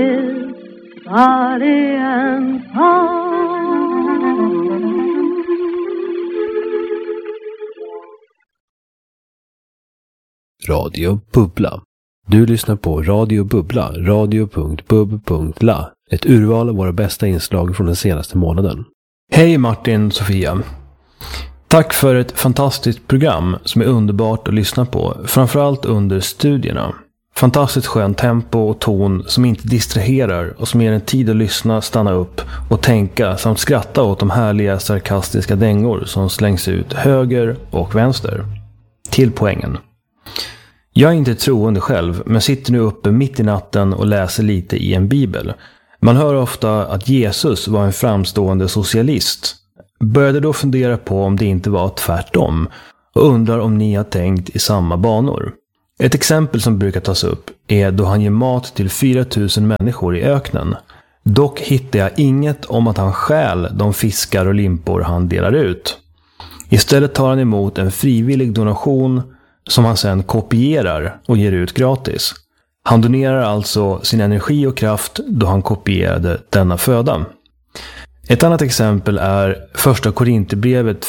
D: Radio Bubbla. Du lyssnar på Radio Bubbla, radio.bub.la. Ett urval av våra bästa inslag från den senaste månaden.
A: Hej Martin, Sofia. Tack för ett fantastiskt program som är underbart att lyssna på, framförallt under studierna. Fantastiskt skön tempo och ton som inte distraherar och som ger en tid att lyssna, stanna upp och tänka samt skratta åt de härliga sarkastiska dängor som slängs ut höger och vänster. Till poängen. Jag är inte troende själv, men sitter nu uppe mitt i natten och läser lite i en bibel. Man hör ofta att Jesus var en framstående socialist. Började då fundera på om det inte var tvärtom, och undrar om ni har tänkt i samma banor. Ett exempel som brukar tas upp är då han ger mat till 4000 människor i öknen. Dock hittar jag inget om att han stjäl de fiskar och limpor han delar ut. Istället tar han emot en frivillig donation som han sedan kopierar och ger ut gratis. Han donerar alltså sin energi och kraft då han kopierade denna föda. Ett annat exempel är första Korinthierbrevet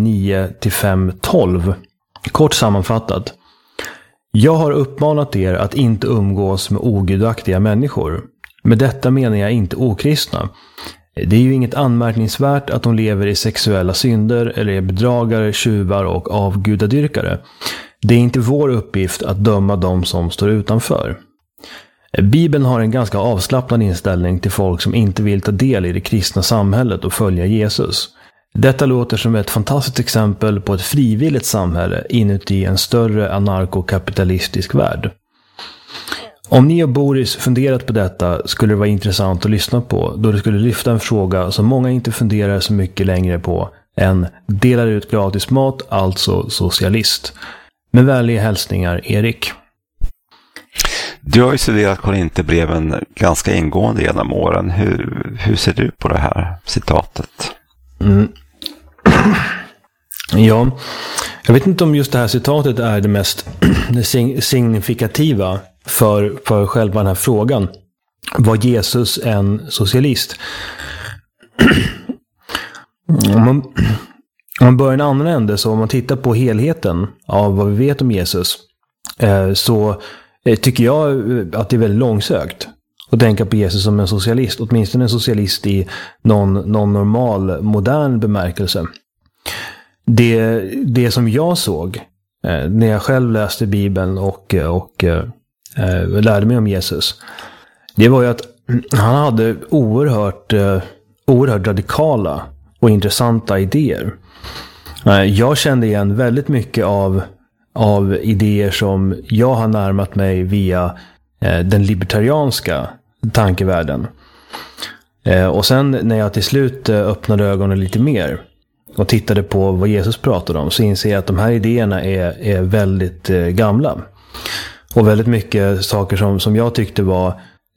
A: 5:9-5:12. Kort sammanfattat. Jag har uppmanat er att inte umgås med ogudaktiga människor. Med detta menar jag inte okristna. Det är ju inget anmärkningsvärt att de lever i sexuella synder eller är bedragare, tjuvar och avgudadyrkare. Det är inte vår uppgift att döma dem som står utanför. Bibeln har en ganska avslappnad inställning till folk som inte vill ta del i det kristna samhället och följa Jesus. Detta låter som ett fantastiskt exempel på ett frivilligt samhälle inuti en större anarkokapitalistisk värld. Om ni och Boris funderat på detta skulle det vara intressant att lyssna på, då det skulle lyfta en fråga som många inte funderar så mycket längre på än delar ut gratis mat, alltså socialist. Med vänliga hälsningar, Erik.
B: Du har ju studerat Korinthierbreven ganska ingående genom åren. Hur ser du på det här citatet?
A: Ja, jag vet inte om just det här citatet är det mest signifikativa för själva den här frågan. Var Jesus en socialist? Om man börjar en annan ände, så om man tittar på helheten av vad vi vet om Jesus, så tycker jag att det är väldigt långsökt att tänka på Jesus som en socialist. Åtminstone en socialist i någon normal, modern bemärkelse. Det som jag såg när jag själv läste Bibeln och lärde mig om Jesus, det var ju att han hade oerhört radikala och intressanta idéer. Jag kände igen väldigt mycket av idéer som jag har närmat mig via den libertarianska tankevärlden. Och sen när jag till slut öppnade ögonen lite mer och tittade på vad Jesus pratade om, så inser jag att de här idéerna är väldigt gamla. Och väldigt mycket saker som jag tyckte var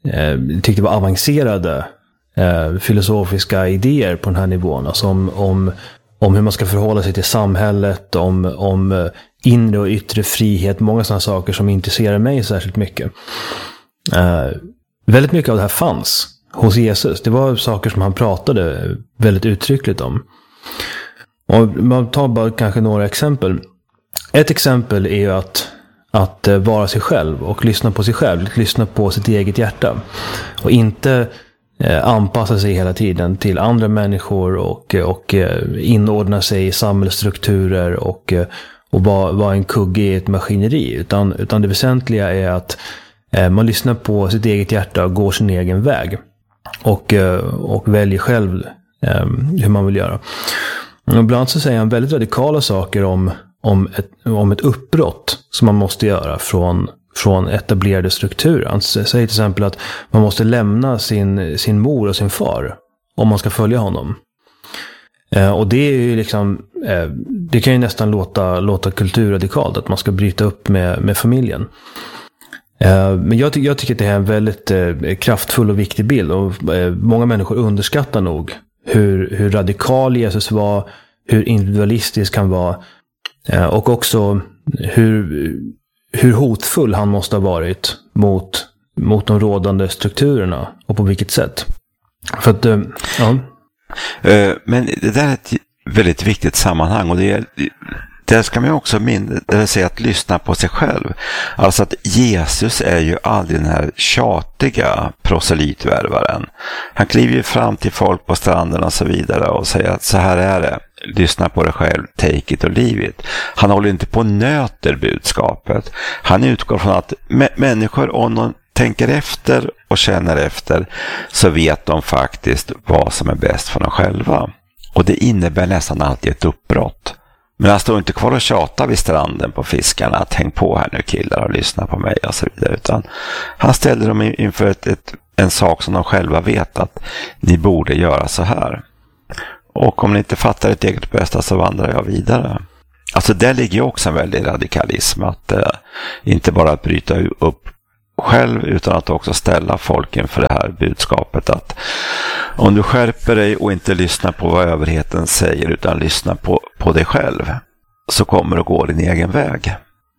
A: avancerade filosofiska idéer på den här nivån. Alltså om hur man ska förhålla sig till samhället, om inre och yttre frihet, många sådana saker som intresserar mig särskilt mycket. Väldigt mycket av det här fanns hos Jesus. Det var saker som han pratade väldigt uttryckligt om. Och man tar bara kanske några exempel. Ett exempel är ju att vara sig själv och lyssna på sig själv, lyssna på sitt eget hjärta. Och inte anpassa sig hela tiden till andra människor och inordna sig i samhällsstrukturer och vara en kugge i ett maskineri. Utan det väsentliga är att man lyssnar på sitt eget hjärta och går sin egen väg. Och väljer själv hur man vill göra. Och ibland så säger han väldigt radikala saker om ett uppbrott som man måste göra från etablerade strukturer. Han säger till exempel att man måste lämna sin mor och sin far om man ska följa honom. Och det är ju liksom, det kan ju nästan låta kulturradikalt att man ska bryta upp med familjen. Men jag tycker att det är en väldigt kraftfull och viktig bild, och många människor underskattar nog hur radikal Jesus var, hur individualistisk han var, och också hur hotfull han måste ha varit mot de rådande strukturerna, och på vilket sätt. För att, ja.
B: Men det där är ett väldigt viktigt sammanhang, och där ska man också det vill säga att lyssna på sig själv. Alltså att Jesus är ju aldrig den här tjatiga proselytvärvaren. Han kliver ju fram till folk på stranden och så vidare och säger att så här är det. Lyssna på dig själv, take it or leave it. Han håller inte på nöter budskapet. Han utgår från att människor, om de tänker efter och känner efter, så vet de faktiskt vad som är bäst för dem själva. Och det innebär nästan alltid ett uppbrott. Men han står inte kvar och tjatar vid stranden på fiskarna att häng på här nu killar och lyssna på mig och så vidare, utan han ställer dem inför en sak som de själva vet att ni borde göra så här. Och om ni inte fattar ett eget bästa så vandrar jag vidare. Alltså där ligger ju också en väldig radikalism, att inte bara att bryta upp själv utan att också ställa folk inför det här budskapet att om du skärper dig och inte lyssnar på vad överheten säger utan lyssnar på dig själv, så kommer du gå din egen väg.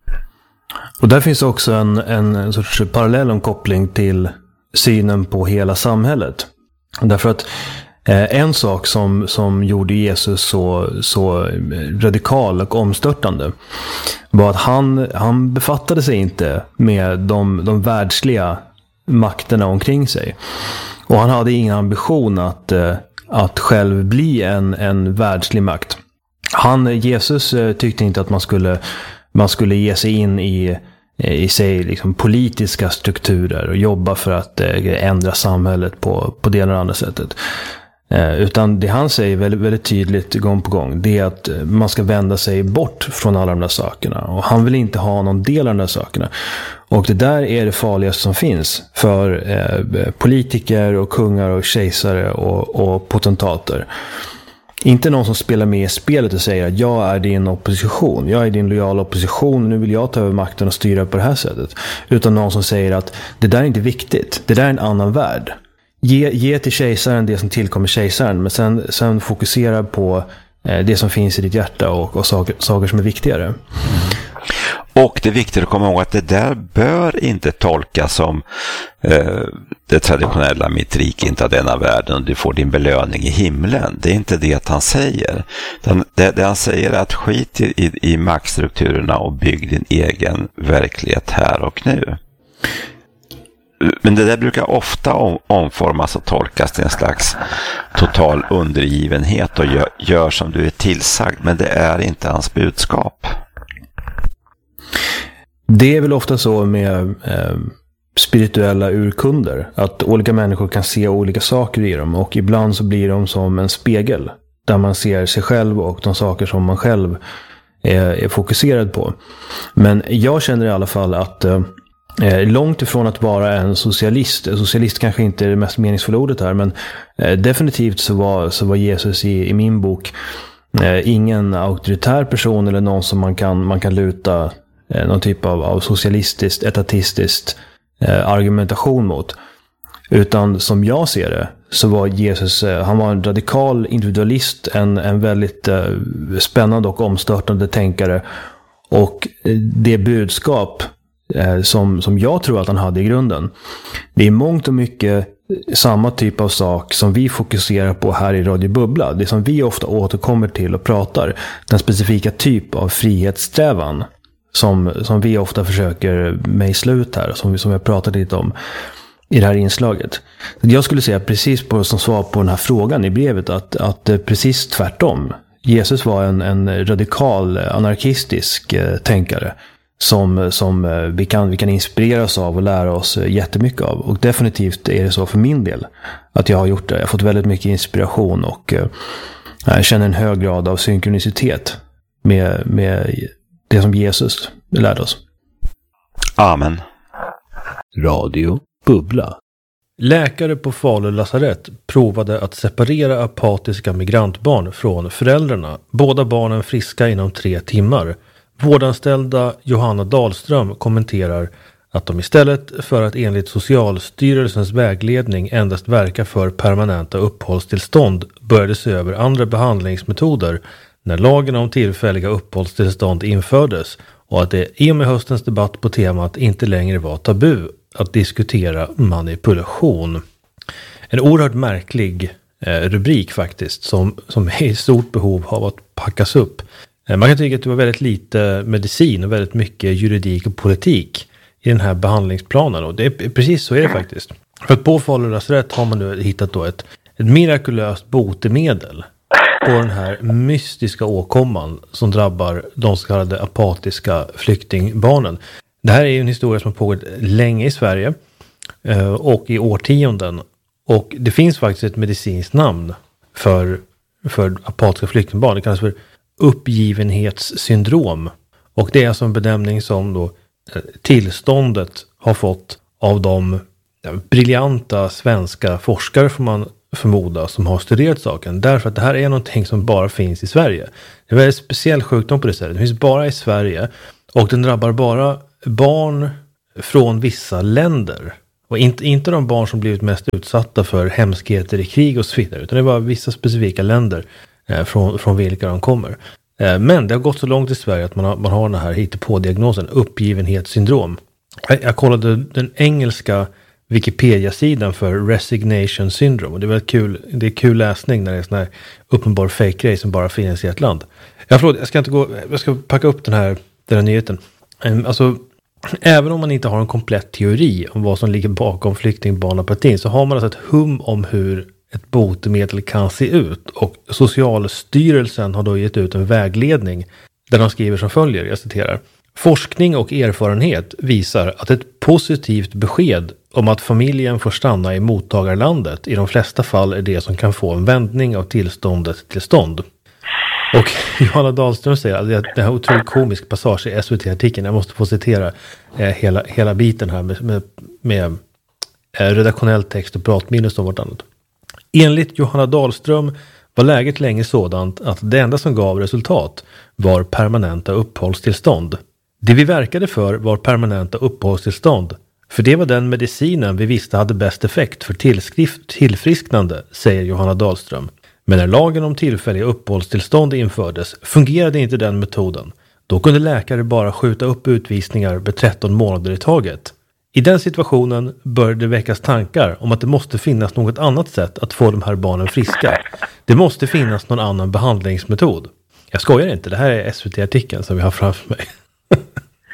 A: Och där finns också en sorts parallell och koppling till synen på hela samhället. Därför att en sak som gjorde Jesus så radikal och omstörtande var att han befattade sig inte med de världsliga makterna omkring sig. Och han hade ingen ambition att själv bli en världslig makt. Jesus tyckte inte att man skulle ge sig in i sig liksom politiska strukturer och jobba för att ändra samhället på det ena eller andra sättet. Utan det han säger väldigt, väldigt tydligt gång på gång, det är att man ska vända sig bort från alla de där sakerna. Och han vill inte ha någon del av de där sakerna. Och det där är det farligaste som finns för politiker och kungar och kejsare och potentater. Inte någon som spelar med i spelet och säger att jag är din opposition, jag är din lojala opposition, nu vill jag ta över makten och styra på det här sättet. Utan någon som säger att det där är inte viktigt, det där är en annan värld. Ge till kejsaren det som tillkommer kejsaren, men sen fokusera på det som finns i ditt hjärta och saker som är viktigare. Mm.
B: Och det är viktigt att komma ihåg att det där bör inte tolkas som det traditionella mitt rike inte av denna världen och du får din belöning i himlen. Det är inte det han säger. Det han säger är att skit i maktstrukturerna och bygg din egen verklighet här och nu. Men det där brukar ofta omformas och tolkas till en slags total undergivenhet och gör som du är tillsagd, men det är inte hans budskap.
A: Det är väl ofta så med spirituella urkunder, att olika människor kan se olika saker i dem, och ibland så blir de som en spegel där man ser sig själv och de saker som man själv är fokuserad på. Men jag känner i alla fall att långt ifrån att vara en socialist kanske inte är det mest meningsfulla ordet här, men definitivt så var Jesus i min bok ingen auktoritär person eller någon som man kan luta någon typ av socialistiskt, etatistiskt argumentation mot. Utan som jag ser det så var Jesus, han var en radikal individualist, en väldigt spännande och omstörtande tänkare, och det budskap som jag tror att han hade i grunden, det är mångt och mycket samma typ av sak som vi fokuserar på här i Radio Bubbla. Det som vi ofta återkommer till och pratar, den specifika typ av frihetssträvan som vi ofta försöker mejsla ut här, som vi har pratat lite om i det här inslaget. Jag skulle säga precis som svar på den här frågan i brevet att precis tvärtom. Jesus var en radikal anarkistisk tänkare som vi kan inspireras av och lära oss jättemycket av. Och definitivt är det så för min del att jag har gjort det. Jag har fått väldigt mycket inspiration och jag känner en hög grad av synkronicitet med det som Jesus lärde oss.
B: Amen.
D: Radio Bubbla.
E: Läkare på Falu lasarett provade att separera apatiska migrantbarn från föräldrarna. Båda barnen friska inom 3 timmar. Vårdanställda Johanna Dahlström kommenterar att de istället för att enligt Socialstyrelsens vägledning endast verka för permanenta uppehållstillstånd började se över andra behandlingsmetoder när lagen om tillfälliga uppehållstillstånd infördes, och att det i och med höstens debatt på temat inte längre var tabu att diskutera manipulation. En oerhört märklig rubrik faktiskt, som är i stort behov av att packas upp. Man kan tycka att det var väldigt lite medicin och väldigt mycket juridik och politik i den här behandlingsplanen, och det är precis så är det faktiskt. För att på Falu lasarett har man nu hittat då ett mirakulöst botemedel på den här mystiska åkomman som drabbar de så kallade apatiska flyktingbarnen. Det här är ju en historia som har pågått länge i Sverige och i årtionden. Och det finns faktiskt ett medicinskt namn för apatiska flyktingbarn. Det kallas för uppgivenhetssyndrom. Och det är alltså en benämning som då tillståndet har fått av de briljanta svenska forskare får man förmoda som har studerat saken. Därför att det här är någonting som bara finns i Sverige. Det är en väldigt speciell sjukdom på det sättet. Det finns bara i Sverige och den drabbar bara barn från vissa länder. Och inte de barn som blivit mest utsatta för hemskheter i krig och så vidare, utan det var vissa specifika länder från vilka de kommer. Men det har gått så långt i Sverige att man har den här hittepå-diagnosen, uppgivenhetssyndrom. Jag kollade den engelska Wikipedia-sidan för resignation syndrome, och det är väldigt kul. Det är kul läsning när det är sån här uppenbar fake-grej som bara finns i ett land. Jag ska packa upp den här nyheten. Alltså, även om man inte har en komplett teori om vad som ligger bakom flyktingbarnapatin, så har man alltså ett hum om hur ett botemedel kan se ut. Och Socialstyrelsen har då gett ut en vägledning där de skriver som följer, jag citerar: forskning och erfarenhet visar att ett positivt besked om att familjen får stanna i mottagarlandet i de flesta fall är det som kan få en vändning av tillståndet till stånd. Och Johanna Dahlström säger att det här otroligt komisk passage i SVT-artikeln, jag måste få citera hela biten här med redaktionell text och pratminus och vartannat. Enligt Johanna Dahlström var läget länge sådant att det enda som gav resultat var permanenta uppehållstillstånd. Det vi verkade för var permanenta uppehållstillstånd, för det var den medicinen vi visste hade bäst effekt för tillfrisknande, säger Johanna Dahlström. Men när lagen om tillfälliga uppehållstillstånd infördes fungerade inte den metoden. Då kunde läkare bara skjuta upp utvisningar med 13 månader i taget. I den situationen började det väckas tankar om att det måste finnas något annat sätt att få de här barnen friska. Det måste finnas någon annan behandlingsmetod. Jag skojar inte, det här är SVT-artikeln som vi har framför mig.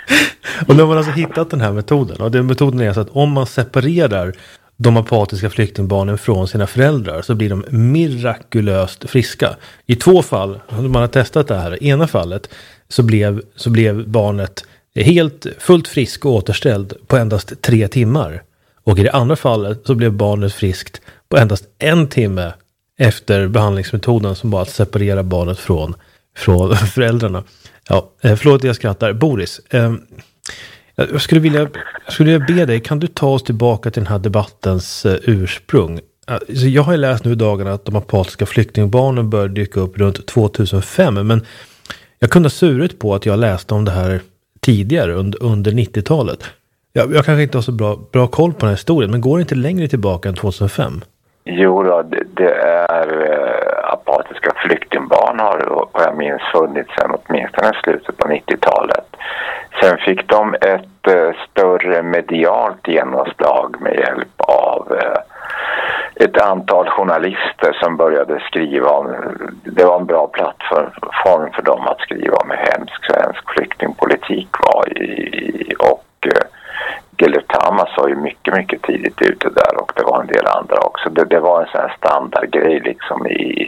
E: Och nu har man alltså hittat den här metoden. Och den metoden är så att om man separerar de apatiska flyktingbarnen från sina föräldrar så blir de mirakulöst friska. I 2 fall, man har testat det här, i ena fallet så blev barnet helt fullt frisk och återställd på endast 3 timmar. Och i det andra fallet så blev barnet friskt på endast 1 timme efter behandlingsmetoden som var att separera barnet från föräldrarna. Ja, förlåt jag skrattar. Boris, jag skulle vilja be dig, kan du ta oss tillbaka till den här debattens ursprung? Alltså, jag har ju läst nu i dagarna att de apatiska flyktingbarnen började dyka upp runt 2005, men jag kunde ha surit på att jag läste om det här tidigare under 90-talet. Jag kanske inte har så bra koll på den här historien, men går det inte längre tillbaka än 2005?
C: Jo då, det är apatiska flyktingbarn har jag minns funnits sedan åtminstone slutet på 90-talet. Sen fick de ett större medialt genomslag med hjälp av ett antal journalister som började skriva om, det var en bra plattform för dem att skriva om hur hemsk svensk flyktingpolitik var och Gellert Tamas var ju mycket, mycket tidigt ute där och det var en del andra också. Det var en sån här standardgrej liksom i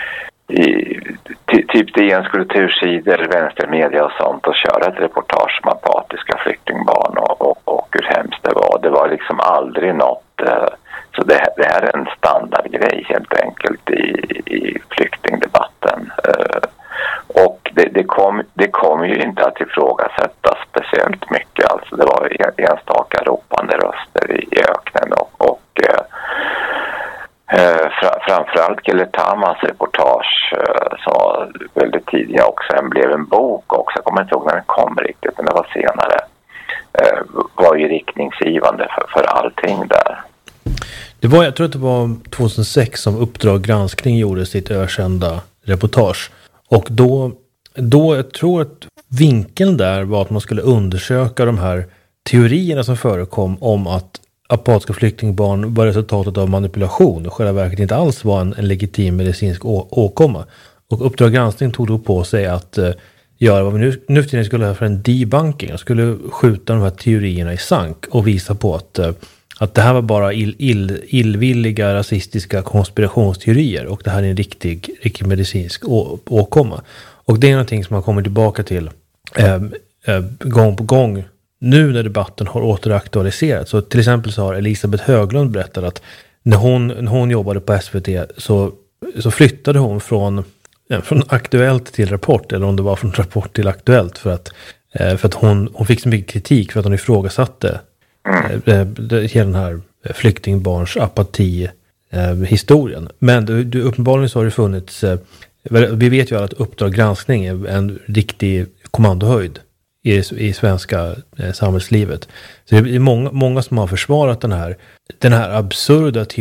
C: typ DNs kultursidor, vänstermedia och sånt och köra ett reportage om apatiska flyktingbarn och hur hemskt det var. Det var liksom aldrig något, så det här är en standardgrej helt enkelt i flyktingdebatten. Och det kom ju inte att ifrågasättas speciellt mycket. Alltså det var enstaka ropande röster i öknen och framförallt Gellert Tamas reportage som var väldigt tidiga och sen blev en bok också. Jag kommer inte ihåg när den kom riktigt, men det var senare. Var ju riktningsgivande för allting där.
E: Jag tror att det var 2006 som Uppdrag granskning gjorde sitt ökända reportage. Och då jag tror att vinkeln där var att man skulle undersöka de här teorierna som förekom om att apatiska flyktingbarn var resultatet av manipulation och själva verket inte alls var en legitim medicinsk åkomma. Och Uppdrag granskning tog då på sig att göra vad vi nu för tiden skulle ha för en debunking och skulle skjuta de här teorierna i sank och visa på att det här var bara illvilliga rasistiska konspirationsteorier och det här är en riktig medicinsk åkomma. Och det är någonting som man kommer tillbaka till gång på gång nu när debatten har återaktualiserats. Så till exempel så har Elisabeth Höglund berättat att när hon jobbade på SVT så flyttade hon från Aktuellt till Rapport, eller om det var från Rapport till Aktuellt för att hon fick så mycket kritik för att hon ifrågasatte hela den här flyktingbarns apati historien. Men uppenbarligen så har det funnits, vi vet ju alla att Uppdrag granskning är en riktig kommandohöjd i svenska samhällslivet. Så det är många som har försvarat den här absurda